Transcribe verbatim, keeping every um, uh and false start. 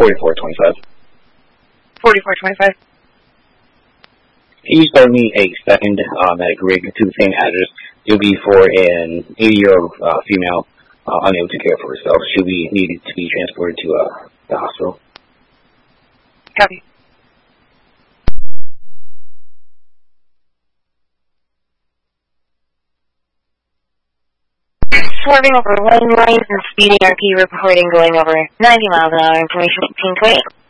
forty-four twenty-five. forty-four twenty-five. Can you spare me a second um, at a rig to the same address? It'll be for an eighty-year-old uh, female uh, unable to care for herself. She'll be needed to be transported to uh, the hospital. Copy. Swerving over lane lines and speeding R P reporting going over ninety miles an hour. Information eighteen twenty.